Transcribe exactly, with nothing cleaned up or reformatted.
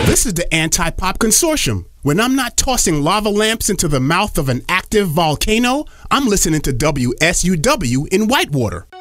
This is the Anti-Pop Consortium. When I'm not tossing lava lamps into the mouth of an active volcano, I'm listening to W S U W in Whitewater.